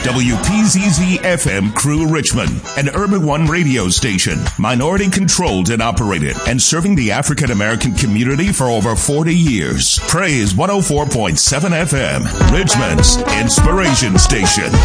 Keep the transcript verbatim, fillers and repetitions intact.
W P Z Z F M Crew Richmond, an Urban One radio station, minority controlled and operated, and serving the African American community for over forty years. Praise one oh four point seven F M, Richmond's inspiration station.